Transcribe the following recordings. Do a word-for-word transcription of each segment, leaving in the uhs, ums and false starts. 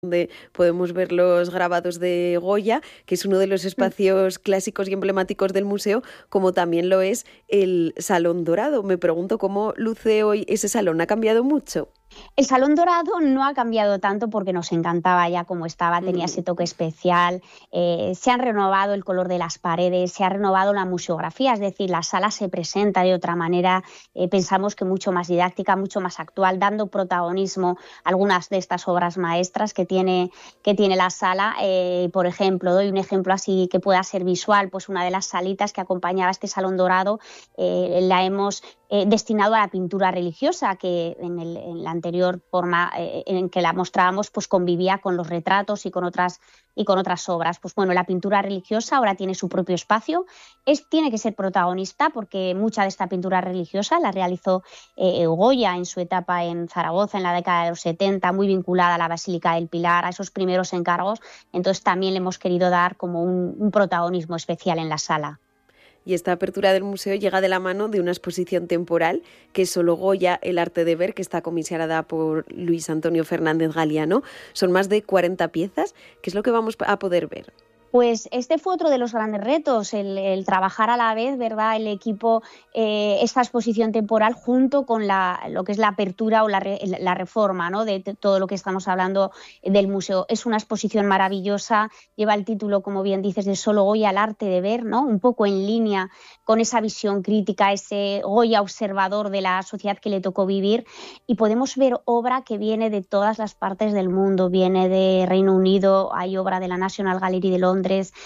donde podemos ver los grabados de Goya, que es uno de los espacios clásicos y emblemáticos del museo, como también lo es el Salón Dorado. Me pregunto cómo luce hoy ese salón. ¿Ha cambiado mucho? El Salón Dorado no ha cambiado tanto porque nos encantaba ya como estaba, tenía ese toque especial, eh, se han renovado el color de las paredes, se ha renovado la museografía, es decir, la sala se presenta de otra manera, eh, pensamos que mucho más didáctica, mucho más actual, dando protagonismo a algunas de estas obras maestras que tiene, que tiene la sala. Eh, por ejemplo, doy un ejemplo así que pueda ser visual, pues una de las salitas que acompañaba este Salón Dorado eh, la hemos eh, destinado a la pintura religiosa, que en, el, en la anterior forma eh, en que la mostrábamos pues convivía con los retratos y con otras y con otras obras. Pues bueno, la pintura religiosa ahora tiene su propio espacio, es, tiene que ser protagonista porque mucha de esta pintura religiosa la realizó eh, Goya en su etapa en Zaragoza en la década de los setenta, muy vinculada a la Basílica del Pilar, a esos primeros encargos, entonces también le hemos querido dar como un, un protagonismo especial en la sala. Y esta apertura del museo llega de la mano de una exposición temporal que es Solo Goya, el arte de ver, que está comisionada por Luis Antonio Fernández Galiano. Son más de cuarenta piezas. ¿Qué es lo que vamos a poder ver? Pues este fue otro de los grandes retos, el, el trabajar a la vez, ¿verdad? El equipo, eh, esta exposición temporal junto con la, lo que es la apertura o la, re, la reforma, ¿no? De todo lo que estamos hablando del museo. Es una exposición maravillosa, lleva el título, como bien dices, de Solo Goya, el arte de ver, ¿no? Un poco en línea con esa visión crítica, ese Goya observador de la sociedad que le tocó vivir, y podemos ver obra que viene de todas las partes del mundo, viene de Reino Unido, hay obra de la National Gallery de Londres,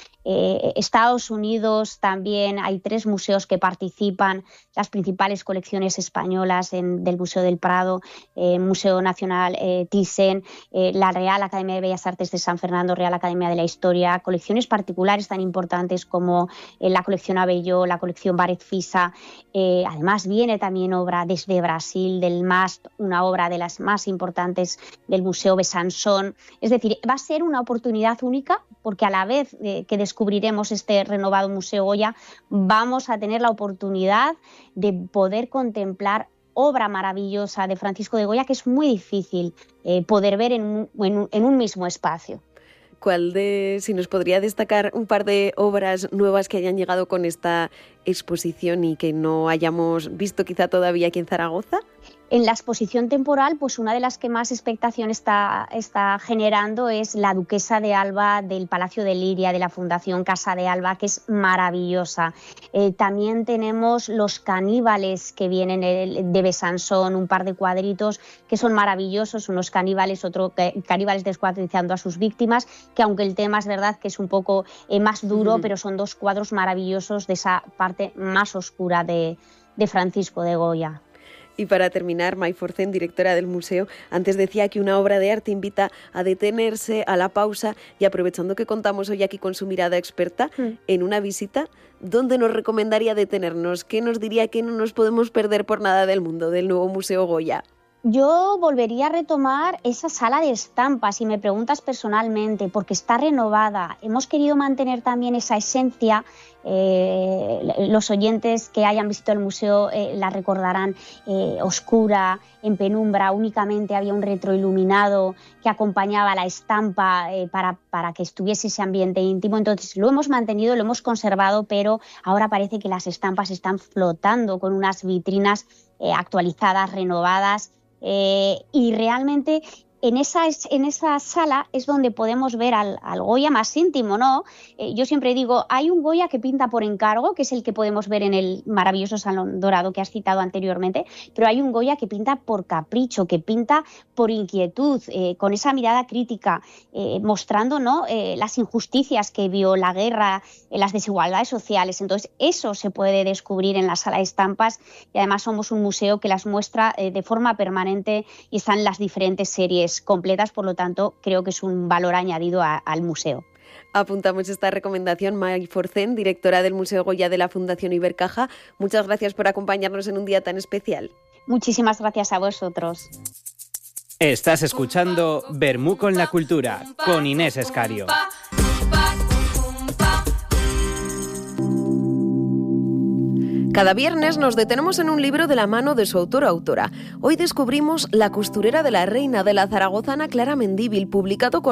Eh, Estados Unidos también, hay tres museos que participan, las principales colecciones españolas en, del Museo del Prado, eh, Museo Nacional eh, Thyssen, eh, la Real Academia de Bellas Artes de San Fernando, Real Academia de la Historia, colecciones particulares tan importantes como eh, la colección Abelló, la colección Barez Fisa. Eh, además viene también obra desde Brasil, del M A S P, una obra de las más importantes del Museo Besançon. Es decir, va a ser una oportunidad única porque a la vez que descubriremos este renovado Museo Goya, vamos a tener la oportunidad de poder contemplar obra maravillosa de Francisco de Goya, que es muy difícil eh, poder ver en un, en, un, en un mismo espacio. ¿Cuál de, si nos podría destacar un par de obras nuevas que hayan llegado con esta exposición y que no hayamos visto quizá todavía aquí en Zaragoza? En la exposición temporal, pues una de las que más expectación está, está generando es la Duquesa de Alba del Palacio de Liria, de la Fundación Casa de Alba, que es maravillosa. Eh, también tenemos los caníbales que vienen de Besançon, un par de cuadritos que son maravillosos, unos caníbales, otro caníbales descuartizando a sus víctimas, que aunque el tema es verdad que es un poco eh, más duro, uh-huh. pero son dos cuadros maravillosos de esa parte más oscura de, de Francisco de Goya. Y para terminar, May Forcén, directora del museo, antes decía que una obra de arte invita a detenerse, a la pausa, y aprovechando que contamos hoy aquí con su mirada experta, mm. en una visita, ¿dónde nos recomendaría detenernos? ¿Qué nos diría que no nos podemos perder por nada del mundo del nuevo Museo Goya? Yo volvería a retomar esa sala de estampas, si me preguntas personalmente, porque está renovada. Hemos querido mantener también esa esencia. Eh, los oyentes que hayan visitado el museo eh, la recordarán eh, oscura, en penumbra, únicamente había un retroiluminado que acompañaba la estampa eh, para, para que estuviese ese ambiente íntimo. Entonces lo hemos mantenido, lo hemos conservado, pero ahora parece que las estampas están flotando con unas vitrinas eh, actualizadas, renovadas. Eh, y realmente en esa, en esa sala es donde podemos ver al, al Goya más íntimo, ¿no? Eh, yo siempre digo, hay un Goya que pinta por encargo, que es el que podemos ver en el maravilloso Salón Dorado que has citado anteriormente, pero hay un Goya que pinta por capricho, que pinta por inquietud, eh, con esa mirada crítica, eh, mostrando, ¿no? eh, las injusticias que vio, la guerra, eh, las desigualdades sociales. Entonces, eso se puede descubrir en la sala de estampas y además somos un museo que las muestra eh, de forma permanente y están las diferentes series completas, por lo tanto creo que es un valor añadido a, al museo. Apuntamos esta recomendación. May Forcén, directora del Museo Goya de la Fundación Ibercaja, muchas gracias por acompañarnos en un día tan especial. Muchísimas gracias a vosotros. Estás escuchando Vermú con la Cultura, con Inés Escario. Cada viernes nos detenemos en un libro de la mano de su autor o autora. Hoy descubrimos La costurera de la reina, de la zaragozana Clara Mendívil, publicado con